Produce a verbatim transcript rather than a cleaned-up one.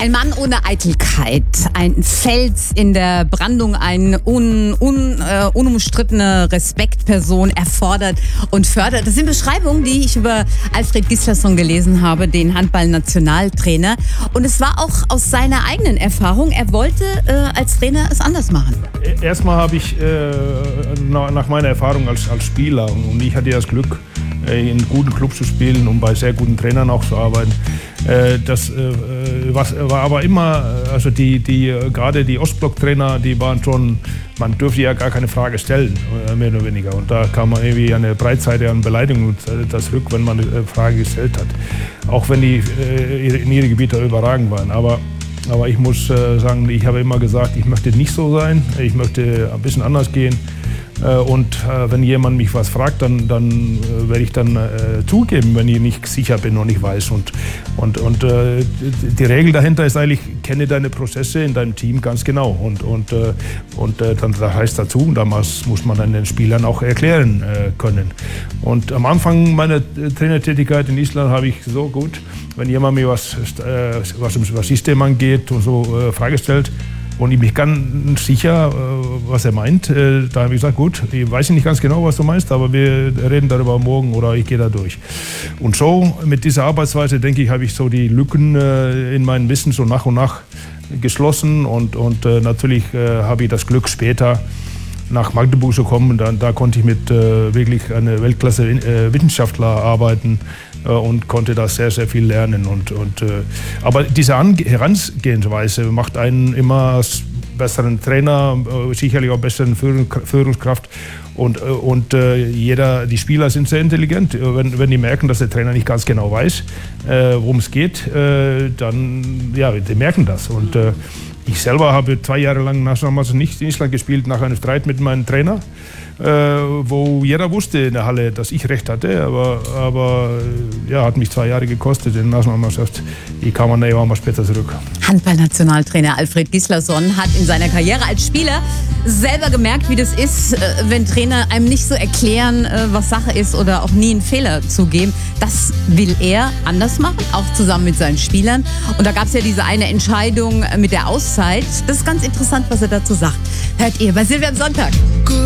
Ein Mann ohne Eitelkeit, ein Fels in der Brandung, eine un, un, äh, unumstrittene Respektperson, erfordert und fördert. Das sind Beschreibungen, die ich über Alfred Gislason gelesen habe, den Handball-Nationaltrainer. Und es war auch aus seiner eigenen Erfahrung, er wollte äh, als Trainer es anders machen. Erstmal habe ich äh, nach meiner Erfahrung als, als Spieler, und ich hatte ja das Glück, in guten Clubs zu spielen und bei sehr guten Trainern auch zu arbeiten. Das was, war aber immer, also die, die, gerade die Ostblock-Trainer, die waren schon, man dürfte ja gar keine Frage stellen, mehr oder weniger. Und da kam man irgendwie eine Breitseite an Beleidigung zurück, wenn man eine Frage gestellt hat. Auch wenn die in ihren Gebieten überragend waren. Aber Aber ich muss äh, sagen, ich habe immer gesagt, ich möchte nicht so sein, ich möchte ein bisschen anders gehen. Äh, und äh, wenn jemand mich was fragt, dann, dann äh, werde ich dann äh, zugeben, wenn ich nicht sicher bin und nicht weiß. Und, und, und äh, die Regel dahinter ist eigentlich, kenne deine Prozesse in deinem Team ganz genau. Und, und, äh, und äh, dann das heißt dazu, damals muss man dann den Spielern auch erklären äh, können. Und am Anfang meiner Trainertätigkeit in Island habe ich so gut, wenn jemand mir was, äh, was ums was System angeht und so äh, Frage stellt und ich bin ganz sicher, äh, was er meint, äh, da habe ich gesagt, gut, ich weiß nicht ganz genau, was du meinst, aber wir reden darüber morgen oder ich gehe da durch. Und so mit dieser Arbeitsweise, denke ich, habe ich so die Lücken äh, in meinem Wissen so nach und nach geschlossen und, und äh, natürlich äh, habe ich das Glück später nach Magdeburg zu kommen. Da, da konnte ich mit äh, wirklich einer Weltklasse äh, Wissenschaftler arbeiten äh, und konnte da sehr, sehr viel lernen. Und, und, äh, aber diese Ange- Herangehensweise macht einen immer als besseren Trainer, äh, sicherlich auch besseren Führung, Führungskraft. Und, äh, und äh, jeder, die Spieler sind sehr intelligent. Wenn, wenn die merken, dass der Trainer nicht ganz genau weiß, äh, worum es geht, äh, dann, ja, die merken das. Und äh, ich selber habe zwei Jahre lang Nationalmannschaft nicht in Island gespielt, nach einem Streit mit meinem Trainer, äh, wo jeder wusste in der Halle, dass ich recht hatte, aber, aber ja, hat mich zwei Jahre gekostet in der Nationalmannschaft. Ich kam dann irgendwann mal später zurück. Handball-Nationaltrainer Alfred Gislason hat in seiner Karriere als Spieler selber gemerkt, wie das ist, wenn Trainer einem nicht so erklären, was Sache ist oder auch nie einen Fehler zugeben. Das will er anders machen, auch zusammen mit seinen Spielern. Und da gab es ja diese eine Entscheidung mit der Auszeit. Das ist ganz interessant, was er dazu sagt. Hört ihr bei Silvia am Sonntag.